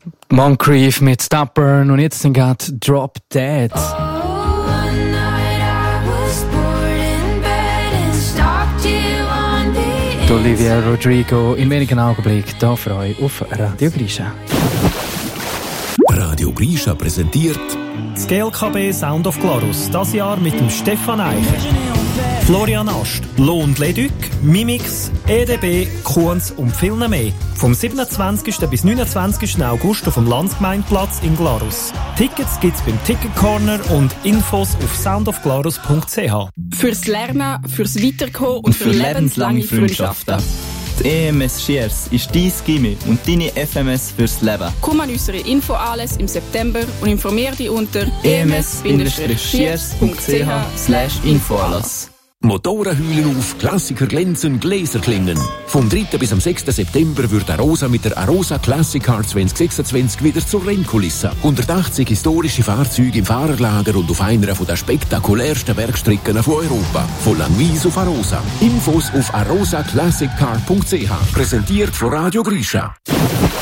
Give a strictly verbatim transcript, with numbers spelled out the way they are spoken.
Moncrief mit Stop Burn und jetzt sind gerade Drop Dead. Olivia Rodrigo in wenigen Augenblicken hier für euch auf Radio Grisha. Radio Grisha präsentiert das G L K B Sound of Glarus, das Jahr mit dem Stefan Eicher, Florian Ast, Lohn Leduc, Mimix, E D B, Kunz und viel mehr. Vom siebenundzwanzigsten bis neunundzwanzigsten August auf dem Landsgemeindeplatz in Glarus. Tickets gibt's beim Ticket Corner und Infos auf sound of glarus punkt c h. Fürs Lernen, fürs Weiterkommen und, und für, für lebenslange Freundschaften. Die E M S Schiers ist dein Gimme und deine F M S fürs Leben. Komm an unsere Info-Alles im September und informiere dich unter e m s schiers punkt c h slash infoallas. Motoren heulen auf, Klassiker glänzen, Gläser klingen. Vom dritten bis am sechsten September wird Arosa mit der Arosa Classic Car zwanzig sechsundzwanzig wieder zur Rennkulisse. hundertachtzig historische Fahrzeuge im Fahrerlager und auf einer der spektakulärsten Bergstrecken von Europa. Von Langnweiss auf Arosa. Infos auf arosa classic car punkt c h. Präsentiert von Radio Grisha.